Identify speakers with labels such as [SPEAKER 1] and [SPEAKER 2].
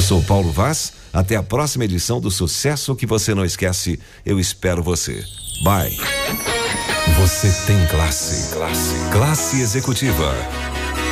[SPEAKER 1] sou Paulo Vaz. Até a próxima edição do Sucesso que você não esquece. Eu espero você. Bye. Você tem classe. Classe executiva.